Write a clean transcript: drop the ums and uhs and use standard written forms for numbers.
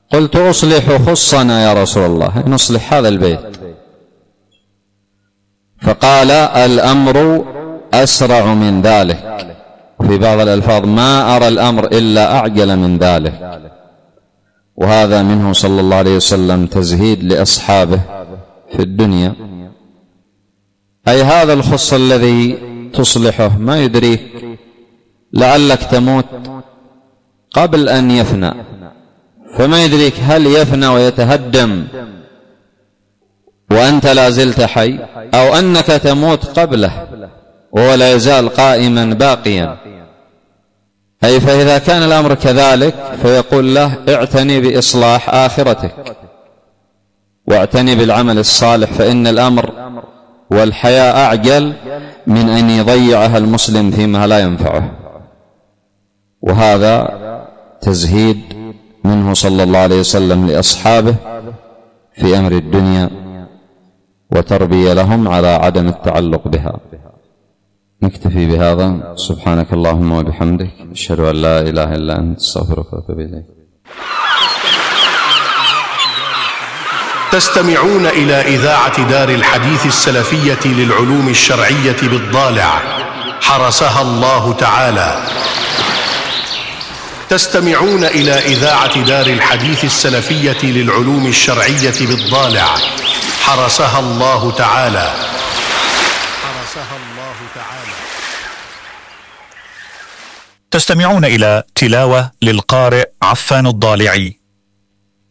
قلت أصلح خصنا يا رسول الله، نصلح هذا البيت. فقال الأمر أسرع من ذلك، وفي بعض الألفاظ ما أرى الأمر إلا أعجل من ذلك. وهذا منه صلى الله عليه وسلم تزهيد لأصحابه في الدنيا، أي هذا الخص الذي تصلحه ما يدريك، لعلك تموت قبل أن يفنى، فما يدريك هل يفنى ويتهدم وأنت لا زلت حي، أو أنك تموت قبله وهو لا يزال قائما باقيا. أي فإذا كان الأمر كذلك فيقول له اعتني بإصلاح آخرتك واعتني بالعمل الصالح، فإن الأمر والحياة أعجل من أن يضيعها المسلم فيما لا ينفعه. وهذا تزهيد منه صلى الله عليه وسلم لأصحابه في أمر الدنيا، وتربية لهم على عدم التعلق بها. نكتفي بهذا. سبحانك اللهم وبحمدك، أشهد أن لا إله إلا أنت، أستغفرك وأتوب إليك. تستمعون إلى إذاعة دار الحديث السلفية للعلوم الشرعية بالضالع، حرسها الله تعالى. تستمعون إلى إذاعة دار الحديث السلفية للعلوم الشرعية بالضالع، حرسها الله تعالى. تستمعون إلى تلاوة للقارئ عفان الضالعي.